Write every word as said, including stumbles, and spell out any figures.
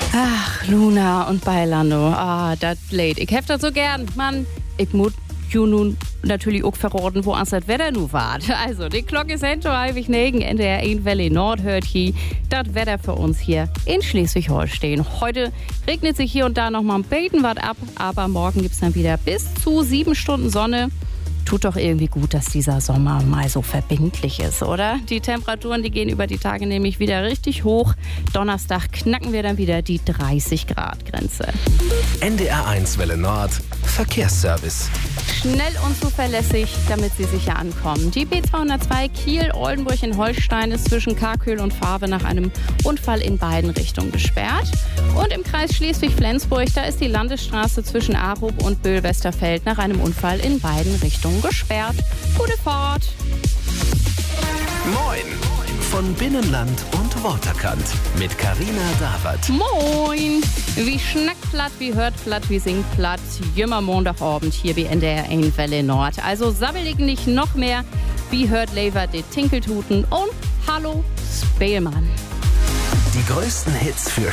Ach, Luna und Bailando, ah, das lädt. Ich hef das so gern. Mann, ich muss ju nun natürlich auch verraten, wo ans das Wetter nu wart. Also, die Glocke ist hinter halbig negen, N D R eins Welle Nord hört hier das Wetter für uns hier in Schleswig-Holstein. Heute regnet sich hier und da noch mal ein bisschen was ab, aber morgen gibt's dann wieder bis zu sieben Stunden Sonne. Tut doch irgendwie gut, dass dieser Sommer mal so verbindlich ist, oder? Die Temperaturen, die gehen über die Tage nämlich wieder richtig hoch. Donnerstag knacken wir dann wieder die dreißig Grad Grenze. N D R eins Welle Nord Verkehrsservice. Schnell und zuverlässig, damit Sie sicher ankommen. Die B zweihundertzwei Kiel-Oldenburg in Holstein ist zwischen Karköhl und Fahrwe nach einem Unfall in beiden Richtungen gesperrt. Und im Kreis Schleswig-Flensburg, da ist die Landesstraße zwischen Arup und Böhl-Westerfeld nach einem Unfall in beiden Richtungen gesperrt. Gute Fahrt! Moin! Von Binnenland und Waterkant mit Carina Dawert. Moin! Wie schnackt platt, wie hört platt, wie singt platt. Jümmer Montagabend hier bei N D R eins Welle Nord. Also sabbel ich nicht noch mehr. Wie hört Lever die Tinkeltuten und Hallo Speelmann. Die größten Hits für